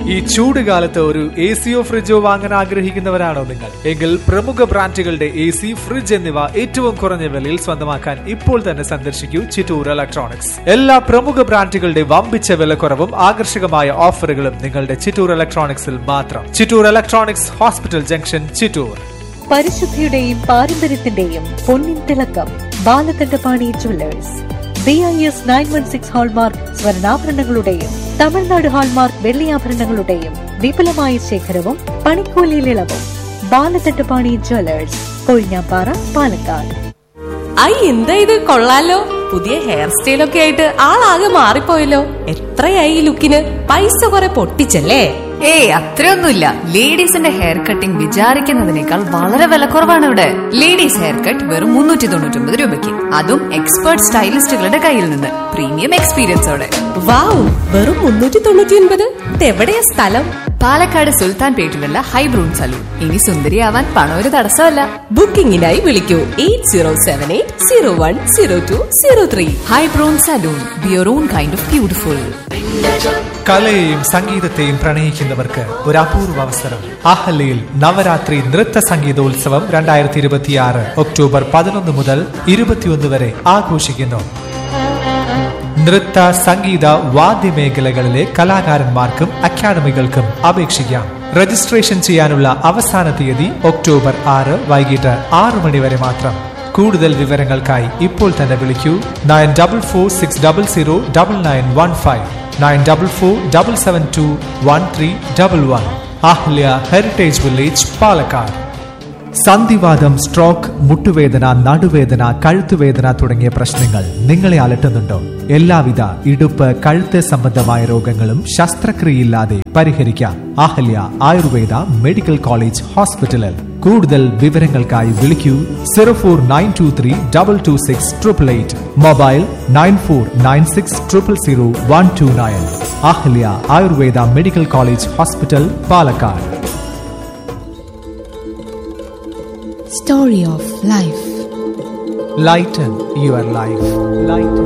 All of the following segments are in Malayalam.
ഈ ചൂട് കാലത്ത് ഒരു എസിയോ ഫ്രിഡ്ജോ വാങ്ങാൻ ആഗ്രഹിക്കുന്നവരാണോ നിങ്ങൾ? എങ്കിൽ പ്രമുഖ ബ്രാൻഡുകളുടെ എസി, ഫ്രിഡ്ജ് എന്നിവ ഏറ്റവും കുറഞ്ഞ വിലയിൽ സ്വന്തമാക്കാൻ ഇപ്പോൾ തന്നെ സന്ദർശിക്കൂ ചിറ്റൂർ ഇലക്ട്രോണിക്സ്. എല്ലാ പ്രമുഖ ബ്രാൻഡുകളുടെ വമ്പിച്ച വിലക്കുറവും ആകർഷകമായ ഓഫറുകളും നിങ്ങളുടെ ചിറ്റൂർ ഇലക്ട്രോണിക്സിൽ മാത്രം. Chittur electronics, hospital junction, Chittur. പരിശുദ്ധിയുടെയും പാരമ്പര്യത്തിന്റെയും പൊന്നിൻ തിളക്കം Balakandapani jewellers. BIS 916 hallmark സ്വർണ്ണാഭരണങ്ങളുടെയും Tamil Nadu hallmark വെള്ളിയാഭരണങ്ങളുടെയും വിപുലമായ ശേഖരവും പണിക്കൂലിയിൽ ഇളവും. ബാലകണ്ഠപാണി ജുവല്ലേഴ്സ്, കൊഴിഞ്ഞാപ്പാറ, പാലക്കാട്. എന്താ ഇത്, കൊള്ളാലോ. പുതിയ ഹെയർ സ്റ്റൈലൊക്കെ ആയിട്ട് ആളാകെ മാറിപ്പോയല്ലോ. എത്രയായി ഈ ലുക്കിന്? പൈസ കുറെ പൊട്ടിച്ചല്ലേ? അത്രയൊന്നുമില്ല. ലേഡീസിന്റെ ഹെയർ കട്ടിംഗ് വിചാരിക്കുന്നതിനേക്കാൾ വളരെ വിലക്കുറവാണ് ഇവിടെ. ലേഡീസ് ഹെയർ കട്ട് വെറും 399 രൂപയ്ക്ക്, അതും എക്സ്പേർട്ട് സ്റ്റൈലിസ്റ്റുകളുടെ കയ്യിൽ നിന്ന്, പ്രീമിയം എക്സ്പീരിയൻസോടെ. വാവ്, വെറും 399. എവിടെയാ സ്ഥലം? പാലക്കാട് സുൽത്താൻ പേട്ടിലുള്ള ഹൈബ്രൂൺ സലൂൺ. ഇനി സുന്ദരിയാവാൻ പണം ഒരു തടസ്സമല്ല. ബുക്കിംഗിനായി വിളിക്കൂ 8078010203. ഹൈബ്രൂൺ salon, your own kind of beautiful. കലയെയും സംഗീതത്തെയും പ്രണയിക്കുന്നവർക്ക് ഒരു അപൂർവ അവസരം. അഹല്യയിൽ നവരാത്രി നൃത്ത സംഗീതോത്സവം 2026 ഒക്ടോബർ 11 മുതൽ 21 വരെ ആഘോഷിക്കുന്നു. നൃത്ത, സംഗീത, വാദ്യമേഖലകളിലെ കലാകാരന്മാർക്കും അക്കാദമികൾക്കും അപേക്ഷിക്കാം. രജിസ്ട്രേഷൻ ചെയ്യാനുള്ള അവസാന തീയതി ഒക്ടോബർ 6 വൈകിട്ട് 6 മണി വരെ മാത്രം. കൂടുതൽ വിവരങ്ങൾക്കായി ഇപ്പോൾ തന്നെ വിളിക്കൂ 9446009915, 9447721311. Ahalya heritage village, Palakkad. സന്ധിവാതം, stroke, മുട്ടുവേദന, നടുവേദന, കഴുത്തുവേദന തുടങ്ങിയ പ്രശ്നങ്ങൾ നിങ്ങളെ അലട്ടുന്നുണ്ടോ? എല്ലാവിധ ഇടുപ്പ്, കഴുത്ത് സംബന്ധമായ രോഗങ്ങളും ശസ്ത്രക്രിയയില്ലാതെ പരിഹരിക്കാം. അഹല്യ ആയുർവേദ മെഡിക്കൽ കോളേജ് ഹോസ്പിറ്റലിൽ. കൂടുതൽ വിവരങ്ങൾക്കായി വിളിക്കൂ 04923226888, mobile 9496000129. Ahalya Ayurveda medical college hospital, Palakkad. Story of life. Lighten your life. Lighten.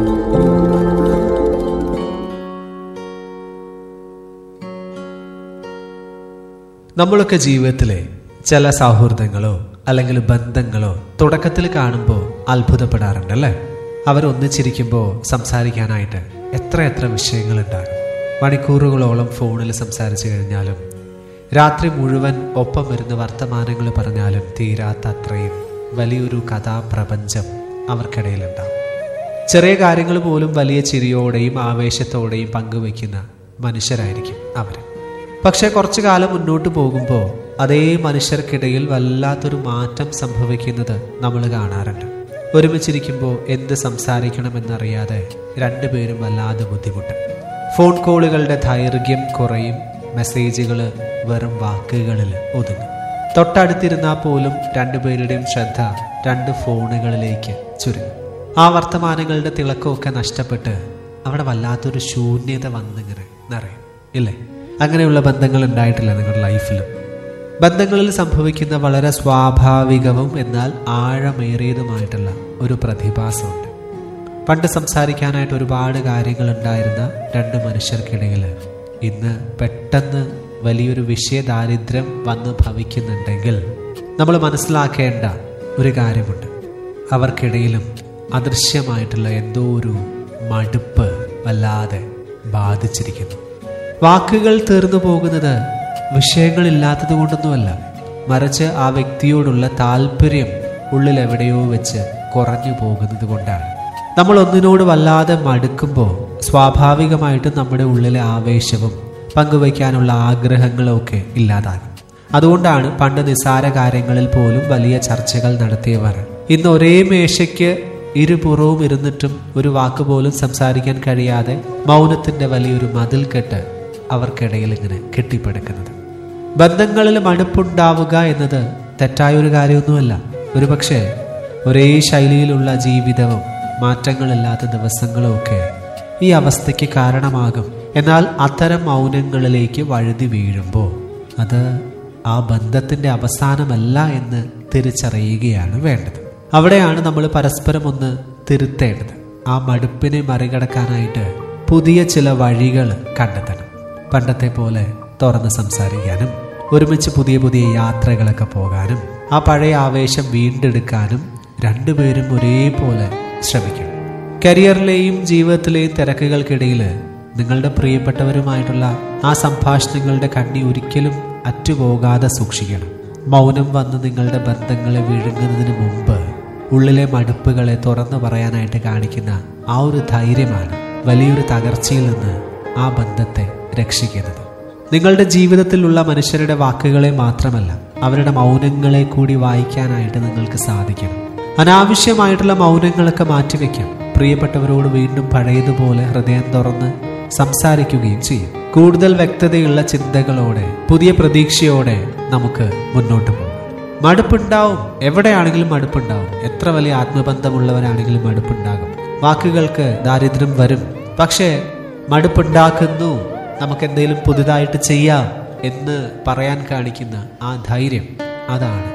നമ്മളൊക്കെ ജീവിതത്തിലെ ചില സൗഹൃദങ്ങളോ അല്ലെങ്കിൽ ബന്ധങ്ങളോ തുടക്കത്തിൽ കാണുമ്പോൾ അത്ഭുതപ്പെടാറുണ്ടല്ലേ? അവരൊന്നിച്ചിരിക്കുമ്പോൾ സംസാരിക്കാനായിട്ട് എത്ര വിഷയങ്ങളുണ്ടാകും. മണിക്കൂറുകളോളം ഫോണിൽ സംസാരിച്ചു കഴിഞ്ഞാലും രാത്രി മുഴുവൻ ഒപ്പം വരുന്ന വർത്തമാനങ്ങൾ പറഞ്ഞാലും തീരാത്ത അത്രയും വലിയൊരു കഥാപ്രപഞ്ചം അവർക്കിടയിലുണ്ടാവും. ചെറിയ കാര്യങ്ങൾ പോലും വലിയ ചിരിയോടെയും ആവേശത്തോടെയും പങ്കുവയ്ക്കുന്ന മനുഷ്യരായിരിക്കും അവർ. പക്ഷെ കുറച്ചു കാലം മുന്നോട്ട് പോകുമ്പോൾ അതേ മനുഷ്യർക്കിടയിൽ വല്ലാത്തൊരു മാറ്റം സംഭവിക്കുന്നത് നമ്മൾ കാണാറുണ്ട്. ഒരുമിച്ചിരിക്കുമ്പോൾ എന്ത് സംസാരിക്കണമെന്നറിയാതെ രണ്ടുപേരും വല്ലാതെ ബുദ്ധിമുട്ടും. ഫോൺ കോളുകളുടെ ദൈർഘ്യം കുറയും, മെസ്സേജുകൾ വെറും വാക്കുകളിൽ ഒതുങ്ങും. തൊട്ടടുത്തിരുന്നാൽ പോലും രണ്ടുപേരുടെയും ശ്രദ്ധ 2 ഫോണുകളിലേക്ക് ചുരുങ്ങും. ആ വർത്തമാനങ്ങളുടെ തിളക്കമൊക്കെ നഷ്ടപ്പെട്ട് അവിടെ വല്ലാത്തൊരു ശൂന്യത വന്നിങ്ങനെ നിറയും, ഇല്ലേ? അങ്ങനെയുള്ള ബന്ധങ്ങൾ ഉണ്ടായിട്ടില്ല നിങ്ങളുടെ ലൈഫിലും? ബന്ധങ്ങളിൽ സംഭവിക്കുന്ന വളരെ സ്വാഭാവികവും എന്നാൽ ആഴമേറിയതുമായിട്ടുള്ള ഒരു പ്രതിഭാസമുണ്ട്. പണ്ട് സംസാരിക്കാനായിട്ട് ഒരുപാട് കാര്യങ്ങൾ ഉണ്ടായിരുന്ന 2 മനുഷ്യർക്കിടയിൽ ഇന്ന് പെട്ടെന്ന് വലിയൊരു വിഷയദാരിദ്ര്യം വന്ന് ഭവിക്കുന്നുണ്ടെങ്കിൽ നമ്മൾ മനസ്സിലാക്കേണ്ട ഒരു കാര്യമുണ്ട്. അവർക്കിടയിലും അദൃശ്യമായിട്ടുള്ള എന്തോ ഒരു മടുപ്പ് വല്ലാതെ ബാധിച്ചിരിക്കുന്നു. വാക്കുകൾ തീർന്നു പോകുന്നത് വിഷയങ്ങളില്ലാത്തത് കൊണ്ടൊന്നുമല്ല, മറിച്ച് ആ വ്യക്തിയോടുള്ള താല്പര്യം ഉള്ളിൽ എവിടെയോ വെച്ച് കുറഞ്ഞു പോകുന്നത് കൊണ്ടാണ്. നമ്മൾ ഒന്നിനോട് വല്ലാതെ മടുക്കുമ്പോൾ സ്വാഭാവികമായിട്ടും നമ്മുടെ ഉള്ളിലെ ആവേശവും പങ്കുവയ്ക്കാനുള്ള ആഗ്രഹങ്ങളും ഒക്കെ ഇല്ലാതാകും. അതുകൊണ്ടാണ് പണ്ട് നിസ്സാര കാര്യങ്ങളിൽ പോലും വലിയ ചർച്ചകൾ നടത്തിയവർ ഇന്ന് ഒരേ മേശയ്ക്ക് ഇരുപുറവും ഇരുന്നിട്ടും ഒരു വാക്കുപോലും സംസാരിക്കാൻ കഴിയാതെ മൗനത്തിന്റെ വലിയൊരു മതിൽക്കെട്ട് അവർക്കിടയിൽ ഇങ്ങനെ കെട്ടിപ്പടുക്കുന്നത്. ബന്ധങ്ങളിൽ മടുപ്പുണ്ടാവുക എന്നത് തെറ്റായൊരു കാര്യമൊന്നുമല്ല. ഒരുപക്ഷെ ഒരേ ശൈലിയിലുള്ള ജീവിതവും മാറ്റങ്ങളില്ലാത്ത ദിവസങ്ങളും ഒക്കെ ഈ അവസ്ഥയ്ക്ക് കാരണമാകും. എന്നാൽ അത്തരം മൗനങ്ങളിലേക്ക് വഴുതി വീഴുമ്പോൾ അത് ആ ബന്ധത്തിന്റെ അവസാനമല്ല എന്ന് തിരിച്ചറിയുകയാണ് വേണ്ടത്. അവിടെയാണ് നമ്മൾ പരസ്പരം ഒന്ന് തിരുത്തേണ്ടത്. ആ മടുപ്പിനെ മറികടക്കാനായിട്ട് പുതിയ ചില വഴികൾ കണ്ടെത്തണം. പണ്ടത്തെ പോലെ തുറന്ന് സംസാരിക്കാനും ഒരുമിച്ച് പുതിയ പുതിയ യാത്രകളൊക്കെ പോകാനും ആ പഴയ ആവേശം വീണ്ടെടുക്കാനും രണ്ടുപേരും ഒരേപോലെ ശ്രമിക്കണം. കരിയറിലെയും ജീവിതത്തിലെയും തിരക്കുകൾക്കിടയിൽ നിങ്ങളുടെ പ്രിയപ്പെട്ടവരുമായിട്ടുള്ള ആ സംഭാഷണങ്ങളുടെ കണ്ണി ഒരിക്കലും അറ്റുപോകാതെ സൂക്ഷിക്കണം. മൗനം വന്ന് നിങ്ങളുടെ ബന്ധങ്ങളെ വിഴുങ്ങുന്നതിന് മുമ്പ് ഉള്ളിലെ മടുപ്പുകളെ തുറന്നു പറയാനായിട്ട് കാണിക്കുന്ന ആ ഒരു ധൈര്യമാണ് വലിയൊരു തകർച്ചയിൽ നിന്ന് ആ ബന്ധത്തെ രക്ഷിക്കുന്നത്. നിങ്ങളുടെ ജീവിതത്തിലുള്ള മനുഷ്യരുടെ വാക്കുകളെ മാത്രമല്ല, അവരുടെ മൗനങ്ങളെ കൂടി വായിക്കാനായിട്ട് നിങ്ങൾക്ക് സാധിക്കണം. അനാവശ്യമായിട്ടുള്ള മൗനങ്ങളൊക്കെ മാറ്റിവെക്കാം. പ്രിയപ്പെട്ടവരോട് വീണ്ടും പഴയതുപോലെ ഹൃദയം തുറന്ന് സംസാരിക്കുകയും ചെയ്യും. കൂടുതൽ വ്യക്തതയുള്ള ചിന്തകളോടെ, പുതിയ പ്രതീക്ഷയോടെ നമുക്ക് മുന്നോട്ട് പോകാം. മടുപ്പുണ്ടാവും, എവിടെയാണെങ്കിലും മടുപ്പുണ്ടാവും. എത്ര വലിയ ആത്മബന്ധമുള്ളവരാണെങ്കിലും മടുപ്പുണ്ടാകും. വാക്കുകൾക്ക് ദാരിദ്ര്യം വരും. പക്ഷേ മടുപ്പുണ്ടാക്കുന്നു, നമുക്കെന്തെങ്കിലും പുതുതായിട്ട് ചെയ്യാം എന്ന് പറയാൻ കാണിക്കുന്ന ആ ധൈര്യം, അതാണ്